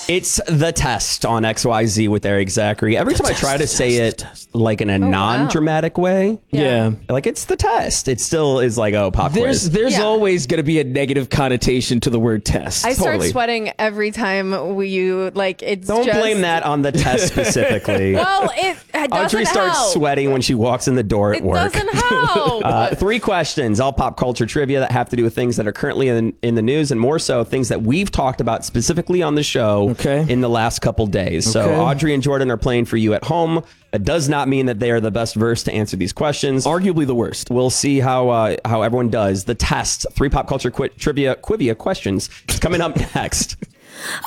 It's the test on XYZ with Eric Zachary. Every time I try to say it like in a non-dramatic way, like it's the test. It still is like, oh, pop quiz. There's always going to be a negative connotation to the word test. I start sweating every time it's Don't blame that on the test specifically. Well, it doesn't Audrey starts help. sweating when she walks in the door at work. It doesn't help. 3 questions, all pop culture trivia that have to do with things that are currently in the news, and more so things that we've talked about specifically on the show in the last couple days. So Audrey and Jordan are playing for you at home. That does not mean that they are the best versed to answer these questions. Arguably the worst. We'll see how everyone does. The test, 3 pop culture trivia questions, is coming up next.